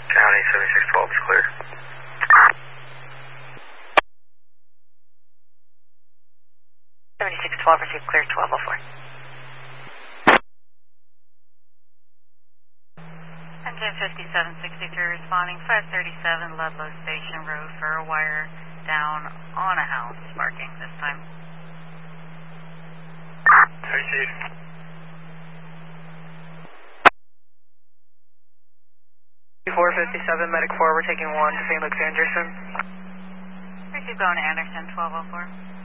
County 7612 is clear. Received clear 1204. Engine 5763 responding 537 Ludlow Station Road for a wire down on a house, sparking this time. Chief. 457, medic 4, we're taking 1 to Phoenix Anderson. Receive going to Anderson 1204.